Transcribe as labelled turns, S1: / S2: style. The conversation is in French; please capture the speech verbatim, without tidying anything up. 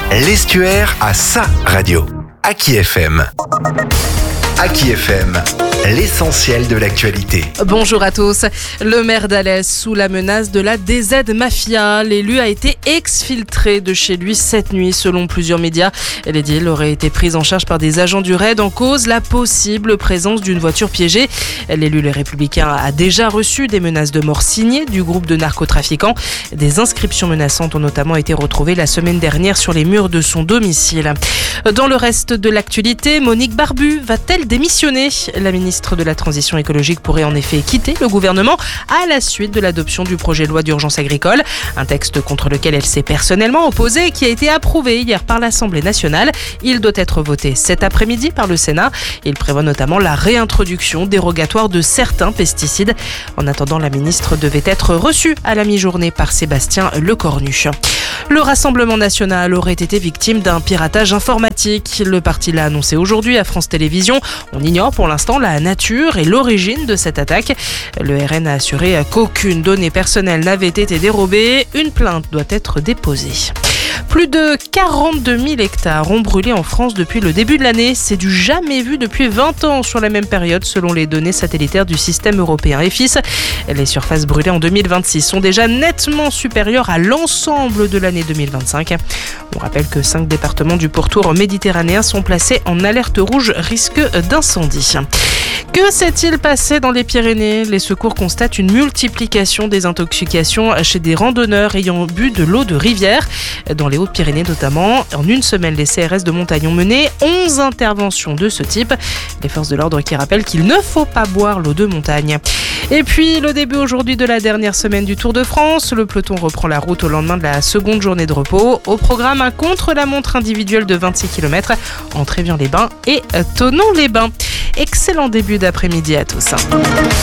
S1: L'Estuaire a sa radio. Aki F M. Aki F M, l'essentiel de l'actualité.
S2: Bonjour à tous. Le maire d'Alès sous la menace de la D Z Mafia. L'élu a été exfiltré de chez lui cette nuit selon plusieurs médias. L'édile aurait été prise en charge par des agents du raid en cause la possible présence d'une voiture piégée. L'élu Les Républicains a déjà reçu des menaces de mort signées du groupe de narcotrafiquants. Des inscriptions menaçantes ont notamment été retrouvées la semaine dernière sur les murs de son domicile. Dans le reste de l'actualité, Monique Barbu va-t-elle démissionner ? La ministre de la Transition écologique pourrait en effet quitter le gouvernement à la suite de l'adoption du projet de loi d'urgence agricole, un texte contre lequel elle s'est personnellement opposée et qui a été approuvé hier par l'Assemblée nationale. Il doit être voté cet après-midi par le Sénat. Il prévoit notamment la réintroduction dérogatoire de certains pesticides. En attendant, la ministre devait être reçue à la mi-journée par Sébastien Lecornu. Le Rassemblement national aurait été victime d'un piratage informatique. Le parti l'a annoncé aujourd'hui à France Télévisions. On ignore pour l'instant la nature et l'origine de cette attaque. Le R N a assuré qu'aucune donnée personnelle n'avait été dérobée. Une plainte doit être déposée. Plus de quarante-deux mille hectares ont brûlé en France depuis le début de l'année. C'est du jamais vu depuis vingt ans sur la même période selon les données satellitaires du système européen E F I S. Les surfaces brûlées en deux mille vingt-six sont déjà nettement supérieures à l'ensemble de l'année deux mille vingt-cinq. On rappelle que cinq départements du pourtour méditerranéen sont placés en alerte rouge risque d'incendie. Que s'est-il passé dans les Pyrénées ? Les secours constatent une multiplication des intoxications chez des randonneurs ayant bu de l'eau de rivière. Dans les Hautes-Pyrénées notamment, en une semaine, les C R S de montagne ont mené onze interventions de ce type. Les forces de l'ordre qui rappellent qu'il ne faut pas boire l'eau de montagne. Et puis, le début aujourd'hui de la dernière semaine du Tour de France. Le peloton reprend la route au lendemain de la seconde journée de repos. Au programme, un contre-la-montre individuel de vingt-six kilomètres entre Évian-les-Bains et Thonon-les-Bains. Excellent début d'après-midi à tous.